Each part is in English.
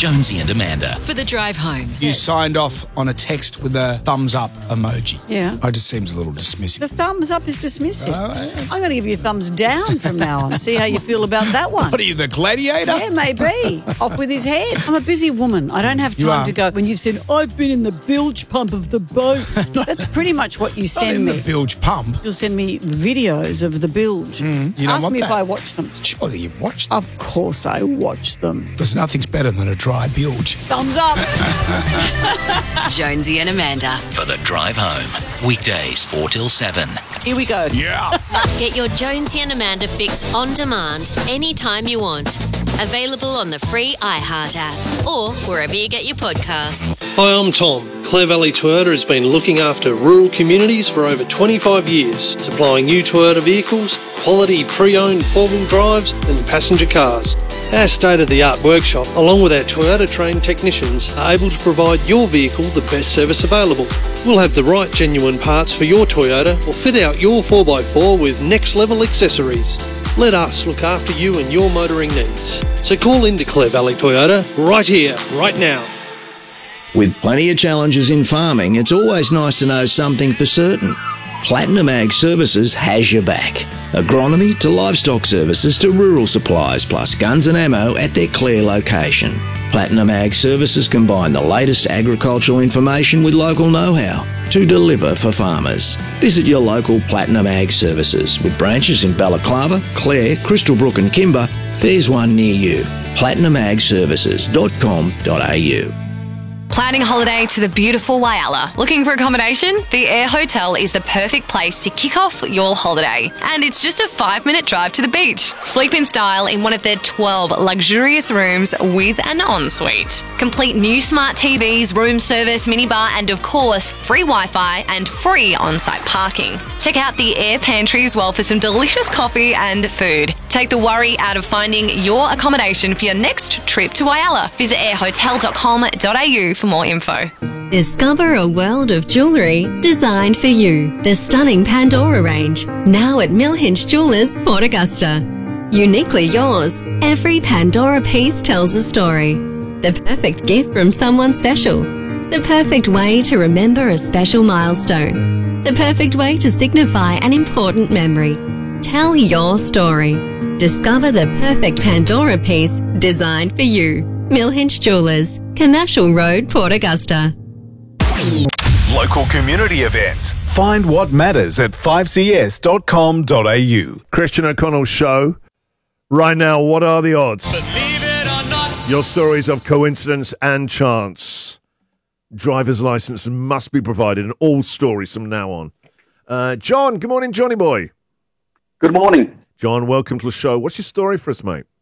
Jonesy and Amanda. For the drive home. You signed off on a text with a thumbs up emoji. Yeah. It just seems a little dismissive. The thumbs up is dismissive. I'm going to give you a thumbs down from now on. See how you feel about that one. What are you, the gladiator? Yeah, maybe. Off with his head. I'm a busy woman. I don't have time to go. When you've said, I've been in the bilge pump of the boat. That's pretty much what you send Not me. in the bilge pump. You'll send me videos of the bilge. You don't Ask want me that. if I watch them. Surely you watch them. Of course I watch them. Because nothing's better than a dry bilge. Thumbs up. Jonesy and Amanda. For the drive home. Weekdays 4 till 7. Here we go. Yeah. Get your Jonesy and Amanda fix on demand anytime you want. Available on the free iHeart app or wherever you get your podcasts. Hi, I'm Tom. Clare Valley Toyota has been looking after rural communities for over 25 years, supplying new Toyota vehicles, quality pre-owned four-wheel drives and passenger cars. Our state-of-the-art workshop, along with our Toyota-trained technicians, are able to provide your vehicle the best service available. We'll have the right genuine parts for your Toyota or fit out your 4x4 with next-level accessories. Let us look after you and your motoring needs. So call into Clare Valley Toyota right here, right now. With plenty of challenges in farming, it's always nice to know something for certain. Platinum Ag Services has your back. Agronomy to livestock services to rural supplies, plus guns and ammo at their Clare location. Platinum Ag Services combine the latest agricultural information with local know-how to deliver for farmers. Visit your local Platinum Ag Services with branches in Balaclava, Clare, Crystal Brook and Kimber. There's one near you. platinumagservices.com.au. Planning a holiday to the beautiful Whyalla. Looking for accommodation? The Air Hotel is the perfect place to kick off your holiday. And it's just a 5-minute drive to the beach. Sleep in style in one of their 12 luxurious rooms with an ensuite. Complete new smart TVs, room service, minibar, and of course, free Wi-Fi and free on-site parking. Check out the Air Pantry as well for some delicious coffee and food. Take the worry out of finding your accommodation for your next trip to Whyalla. Visit airhotel.com.au for more info. Discover a world of jewellery designed for you. The stunning Pandora range, now at Millhinch Jewellers, Port Augusta. Uniquely yours, every Pandora piece tells a story. The perfect gift from someone special. The perfect way to remember a special milestone. The perfect way to signify an important memory. Tell your story. Discover the perfect Pandora piece designed for you. Millhinch Jewellers, Commercial Road, Port Augusta. Local community events. Find what matters at 5cs.com.au. Christian O'Connell's show. Right now, what are the odds? Believe it or not. Your stories of coincidence and chance. Driver's license must be provided in all stories from now on. John, good morning, Johnny boy. Good morning. John, welcome to the show. What's your story for us, mate?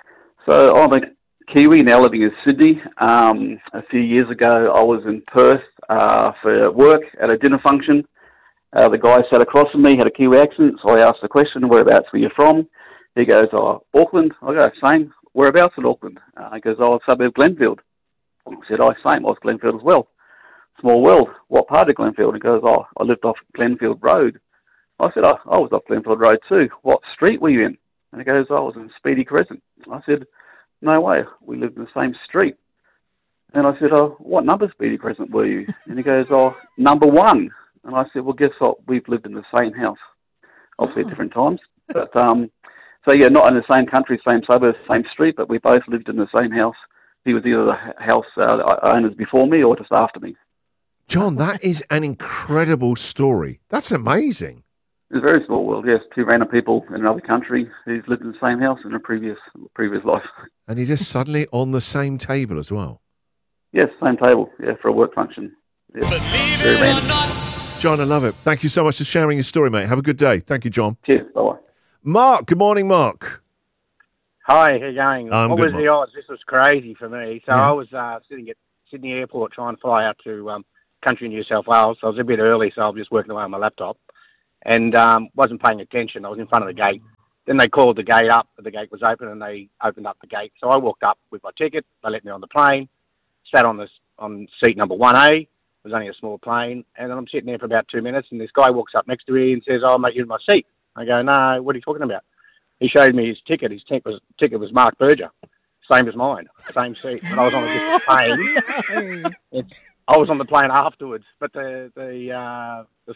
So I'm a Kiwi, now living in Sydney. A few years ago, I was in Perth for work at a dinner function. The guy sat across from me, had a Kiwi accent, so I asked the question, whereabouts were you from? He goes, Auckland. I go, same. Whereabouts in Auckland? He goes, suburb Glenfield. I said, same. I was Glenfield as well. Small world. What part of Glenfield? He goes, I lived off Glenfield Road. I said, I was off Glenfield Road too. What street were you in? And he goes, I was in Speedy Crescent. I said, no way. We lived in the same street. And I said, what number Speedy Crescent were you? And he goes, number 1. And I said, well, guess what? We've lived in the same house. Obviously at different times. But, so yeah, not in the same country, same suburb, same street, but we both lived in the same house. He was either the house owners before me or just after me. John, that is an incredible story. That's amazing. It's a very small world, yes. 2 random people in another country who's lived in the same house in a previous life. And you're just suddenly on the same table as well. Yes, same table, for a work function. Yes. Very random. John, I love it. Thank you so much for sharing your story, mate. Have a good day. Thank you, John. Cheers. Bye-bye. Mark, good morning, Mark. Hi, how you going? What good, was the odds? This was crazy for me. So I was sitting at Sydney Airport trying to fly out to country New South Wales. So I was a bit early, so I was just working away on my laptop. And wasn't paying attention. I was in front of the gate. Then they called the gate up. The gate was open, and they opened up the gate. So I walked up with my ticket. They let me on the plane. Sat on seat number 1A. It was only a small plane. And then I'm sitting there for about 2 minutes, and this guy walks up next to me and says, mate, you're in my seat. I go, no, what are you talking about? He showed me his ticket. His ticket was Mark Berger. same as mine, same seat. But I was on a different plane. I was on the plane afterwards, but the